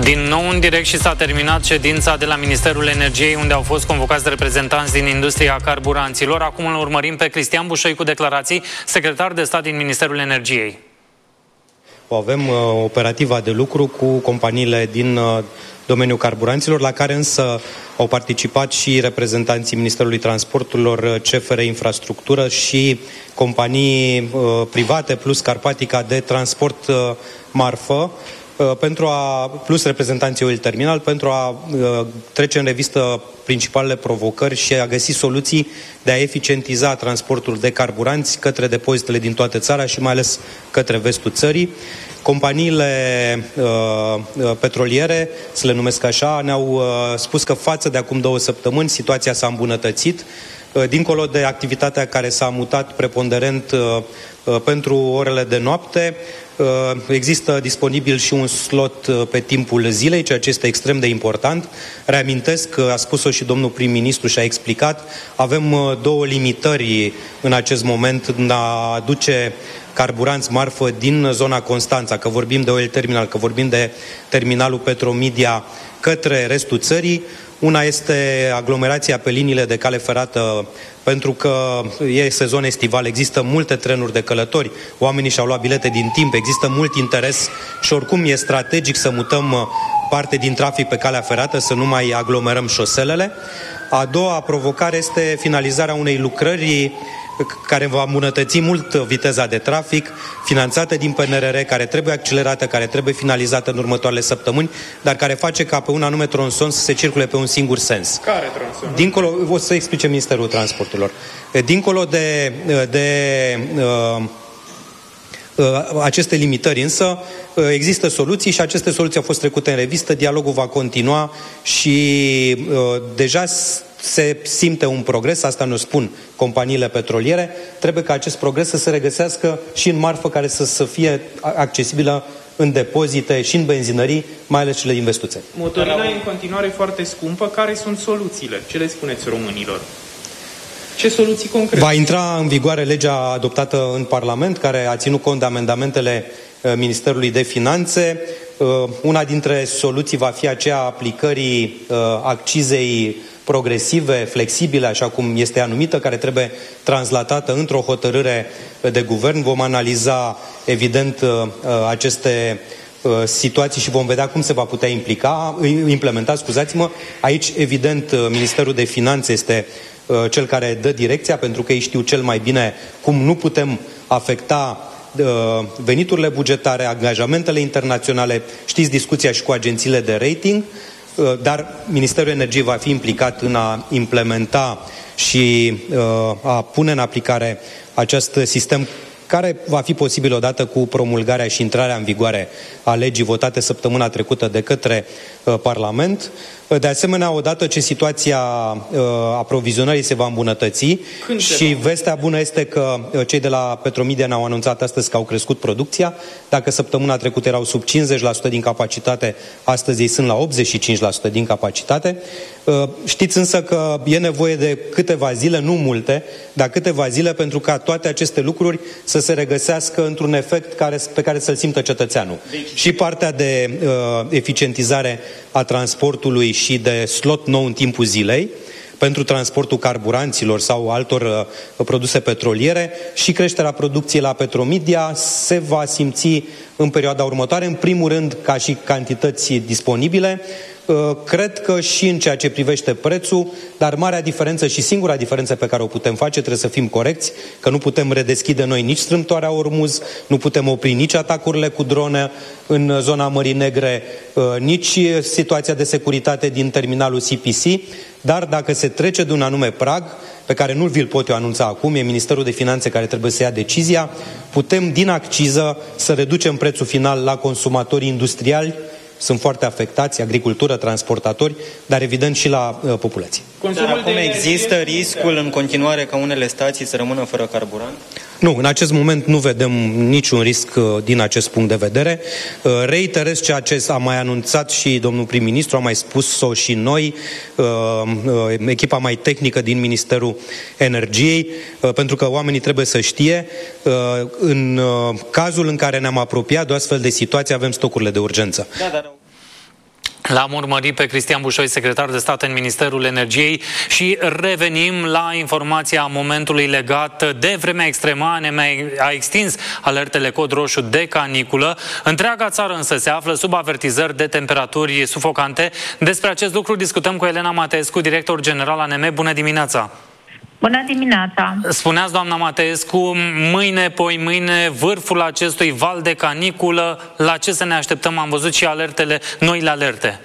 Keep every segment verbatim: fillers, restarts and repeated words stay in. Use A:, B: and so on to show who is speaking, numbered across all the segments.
A: Din nou în direct și s-a terminat ședința de la Ministerul Energiei, unde au fost convocați reprezentanți din industria carburanților. Acum îl urmărim pe Cristian Bușoi cu declarații, secretar de stat din Ministerul Energiei.
B: Avem uh, operativa de lucru cu companiile din uh, domeniul carburanților, la care însă au participat și reprezentanții Ministerului Transporturilor, C F R Infrastructură și companii uh, private, plus Carpatica de transport uh, marfă, pentru a, plus reprezentanții Oil Terminal, pentru a uh, trece în revistă principalele provocări și a găsi soluții de a eficientiza transportul de carburanți către depozitele din toată țara și mai ales către vestul țării. Companiile uh, petroliere, să le numesc așa, ne-au uh, spus că față de acum două săptămâni situația s-a îmbunătățit. Uh, dincolo de activitatea care s-a mutat preponderent uh, uh, pentru orele de noapte, există disponibil și un slot pe timpul zilei, ceea ce este extrem de important. Reamintesc că a spus-o și domnul prim-ministru și a explicat, avem două limitări în acest moment în a aduce carburanți marfă din zona Constanța, că vorbim de Oil Terminal, că vorbim de terminalul Petromedia către restul țării. Una este aglomerația pe liniile de cale ferată, pentru că e sezon estival, există multe trenuri de călători, oamenii și-au luat bilete din timp, există mult interes și oricum e strategic să mutăm parte din trafic pe calea ferată, să nu mai aglomerăm șoselele. A doua provocare este finalizarea unei lucrări care va îmbunătăți mult viteza de trafic, finanțată din P N R R, care trebuie accelerată, care trebuie finalizată în următoarele săptămâni, dar care face ca pe un anume tronson să se circule pe un singur sens.
C: Care tronson?
B: Dincolo, o să explice Ministerul Transporturilor. Dincolo de, de uh, uh, aceste limitări însă, uh, există soluții și aceste soluții au fost trecute în revistă, dialogul va continua și uh, deja se simte un progres, asta ne spun companiile petroliere, trebuie ca acest progres să se regăsească și în marfă care să, să fie accesibilă în depozite și în benzinării, mai ales cele din vestul țării.
C: Motorina e în continuare foarte scumpă. Care sunt soluțiile? Ce le spuneți românilor? Ce soluții concrete?
B: Va intra în vigoare legea adoptată în Parlament, care a ținut cont de amendamentele Ministerului de Finanțe. Una dintre soluții va fi aceea aplicării accizei progresive, flexibile, așa cum este anumită, care trebuie translatată într-o hotărâre de guvern. Vom analiza, evident, aceste situații și vom vedea cum se va putea implica, implementa, scuzați-mă. Aici, evident, Ministerul de Finanțe este cel care dă direcția, pentru că ei știu cel mai bine cum nu putem afecta veniturile bugetare, angajamentele internaționale. Știți discuția și cu agențiile de rating, dar Ministerul Energiei va fi implicat în a implementa și a pune în aplicare acest sistem, care va fi posibil odată cu promulgarea și intrarea în vigoare a legii votate săptămâna trecută de către uh, Parlament. De asemenea, odată ce situația uh, aprovizionării se va îmbunătăți Când și vestea bună este că uh, cei de la Petromedia ne-au anunțat astăzi că au crescut producția. Dacă săptămâna trecută erau sub cincizeci la sută din capacitate, astăzi ei sunt la optzeci și cinci la sută din capacitate. Uh, știți însă că e nevoie de câteva zile, nu multe, dar câteva zile pentru ca toate aceste lucruri să se regăsească într-un efect care, pe care să-l simtă cetățeanul. Deci, și partea de uh, eficientizare a transportului și de slot nou în timpul zilei pentru transportul carburanților sau altor uh, produse petroliere și creșterea producției la Petromedia se va simți în perioada următoare, în primul rând ca și cantități disponibile. Cred că și în ceea ce privește prețul, dar marea diferență și singura diferență pe care o putem face, trebuie să fim corecți, că nu putem redeschide noi nici strâmtoarea Ormuz, nu putem opri nici atacurile cu drone în zona Mării Negre, nici situația de securitate din terminalul C P C, dar dacă se trece de un anume prag, pe care nu vi-l pot eu anunța acum, e Ministerul de Finanțe care trebuie să ia decizia, putem din acciză să reducem prețul final la consumatorii industriali, sunt foarte afectați, agricultură, transportatori, dar evident și la uh, populație.
D: Dar acum există riscul în continuare ca unele stații să rămână fără carburant?
B: Nu, în acest moment nu vedem niciun risc uh, din acest punct de vedere. Uh, reiterez ceea ce a mai anunțat și domnul prim-ministru, am mai spus-o și noi, uh, uh, echipa mai tehnică din Ministerul Energiei, uh, pentru că oamenii trebuie să știe, uh, în uh, cazul în care ne-am apropiat de o astfel de situație, avem stocurile de urgență.
D: Da, dar...
A: L-am urmărit pe Cristian Bușoi, secretar de stat în Ministerul Energiei, și revenim la informația momentului legat de vremea extremă. Ne a extins alertele cod roșu de caniculă. Întreaga țară însă se află sub avertizări de temperaturi sufocante. Despre acest lucru discutăm cu Elena Mateescu, director general A N M. Bună dimineața!
E: Bună dimineața!
A: Spuneați, doamna Mateescu, mâine, poi mâine, vârful acestui val de caniculă, la ce să ne așteptăm? Am văzut și alertele, noile alerte.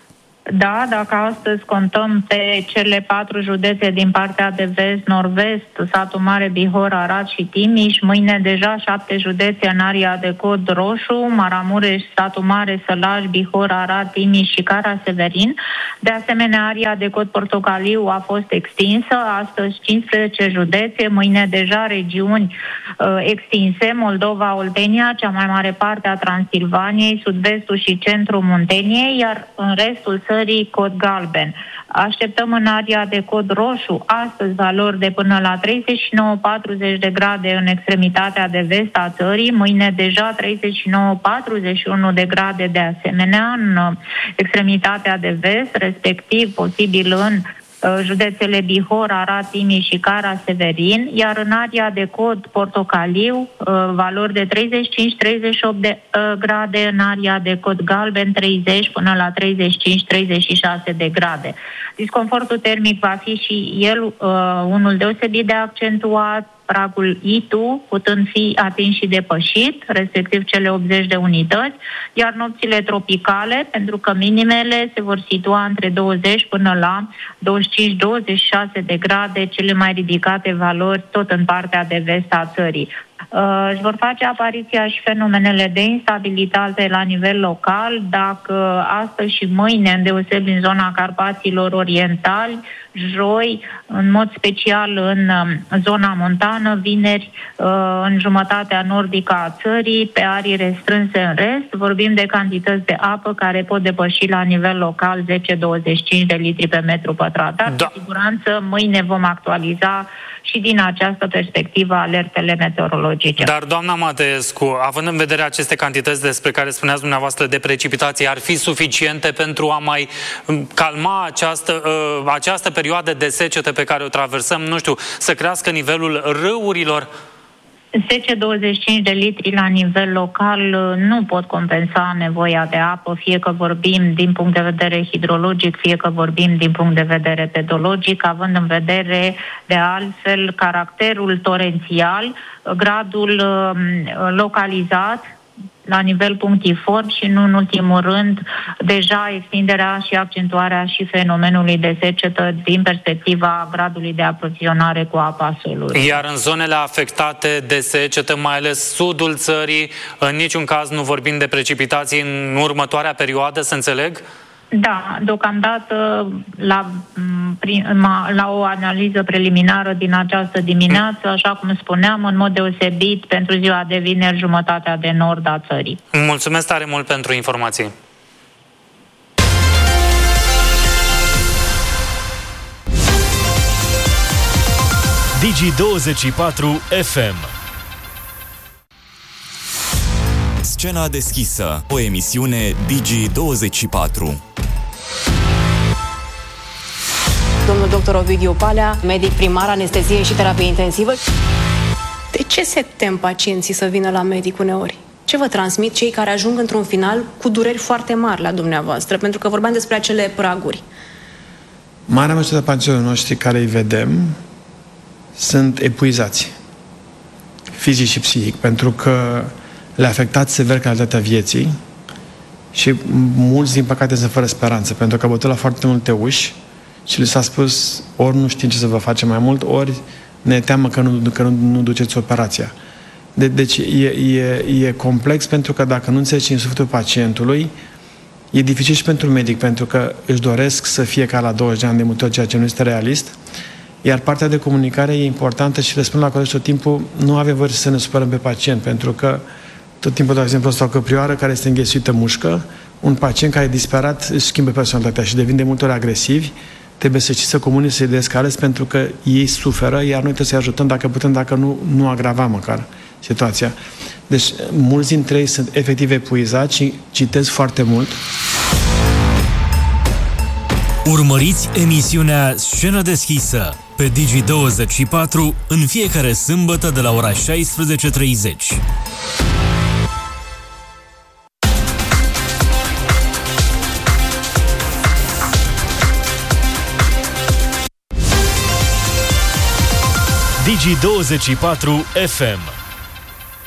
E: Da, dacă astăzi contăm pe cele patru județe din partea de vest, nord-vest, Satu Mare, Bihor, Arad și Timiș, mâine deja șapte județe în aria de cod roșu, Maramureș, Satu Mare, Sălaj, Bihor, Arad, Timiș și Cara-Severin. De asemenea, aria de cod portocaliu a fost extinsă, astăzi cincisprezece județe, mâine deja regiuni uh, extinse, Moldova, Oltenia, cea mai mare parte a Transilvaniei, sud-vestul și centrul Munteniei, iar în restul țării cod galben. Așteptăm în aria de cod roșu astăzi valori de până la treizeci și nouă patruzeci de grade în extremitatea de vest a țării, mâine deja treizeci și nouă patruzeci și unu de grade de asemenea în extremitatea de vest, respectiv posibil în județele Bihor, Arad, Timiș și Cara-Severin, iar în aria de cod portocaliu, valori de treizeci și cinci treizeci și opt de grade, în aria de cod galben treizeci până la treizeci și cinci treizeci și șase de grade. Disconfortul termic va fi și el uh, unul deosebit de accentuat, pragul I T U putând fi atins și depășit, respectiv cele optzeci de unități, iar nopțile tropicale, pentru că minimele se vor situa între douăzeci până la douăzeci și cinci douăzeci și șase de grade, cele mai ridicate valori tot în partea de vest a țării. Uh, își vor face apariția și fenomenele de instabilitate la nivel local, dacă astăzi și mâine, îndeosebi în zona Carpaților Orientali, joi, în mod special în uh, zona montană, vineri, uh, în jumătatea nordică a țării, pe arii restrânse în rest, vorbim de cantități de apă care pot depăși la nivel local zece douăzeci și cinci de litri pe metru pătrat. Dar, da. Cu siguranță, mâine vom actualiza și din această perspectivă alertele meteorologice.
A: Dar, doamna Mateescu, având în vedere aceste cantități despre care spuneați dumneavoastră de precipitații, ar fi suficiente pentru a mai calma această, uh, această perioadă de secetă pe care o traversăm, nu știu, să crească nivelul râurilor?
E: zece douăzeci și cinci de litri la nivel local nu pot compensa nevoia de apă, fie că vorbim din punct de vedere hidrologic, fie că vorbim din punct de vedere pedologic, având în vedere de altfel caracterul torențial, gradul localizat la nivel punctiform și nu în ultimul rând deja extinderea și accentuarea și fenomenului de secetă din perspectiva gradului de aprovizionare cu apa solului.
A: Iar în zonele afectate de secetă, mai ales sudul țării, în niciun caz nu vorbim de precipitații în următoarea perioadă, să înțeleg?
E: Da, deocamdată la, la o analiză preliminară din această dimineață, așa cum spuneam, în mod deosebit pentru ziua de vineri, jumătatea de nord a țării.
A: Mulțumesc tare mult pentru informații.
F: Digi douăzeci și patru F M.
G: Scena deschisă, o emisiune Digi douăzeci și patru.
H: Domnul doctor Ovidiu Palea, medic primar, anestezie și terapie intensivă. De ce se tem pacienții să vină la medic uneori? Ce vă transmit cei care ajung într-un final cu dureri foarte mari la dumneavoastră? Pentru că vorbeam despre acele praguri.
I: Marea majoritate a pacienților noștri care îi vedem sunt epuizați, fizic și psihic, pentru că le-a afectat sever calitatea vieții și mulți, din păcate, sunt fără speranță, pentru că au bătut la foarte multe uși și li s-a spus ori nu știm ce să vă facem mai mult, ori ne teamă că nu, că nu, nu duceți operația. De, deci e, e, e complex, pentru că dacă nu înțelegi în sufletul pacientului, e dificil și pentru medic, pentru că își doresc să fie ca la douăzeci de ani de multe ori, ceea ce nu este realist. Iar partea de comunicare e importantă și le spun la colegi tot timpul, nu avem voie să ne supărăm pe pacient, pentru că tot timpul, de exemplu, asta o căprioară care este înghesuită mușcă, un pacient care e disperat își schimbă personalitatea și devine de multe ori agresivi, trebuie să știți să comunici, să-i descalezi, pentru că ei suferă, iar noi trebuie să-i ajutăm dacă putem, dacă nu, nu agrava măcar situația. Deci, mulți dintre ei sunt efectiv epuizați și citesc foarte mult.
F: Urmăriți emisiunea Scenă deschisă pe Digi douăzeci și patru în fiecare sâmbătă de la ora șaisprezece și treizeci. Digi douăzeci și patru F M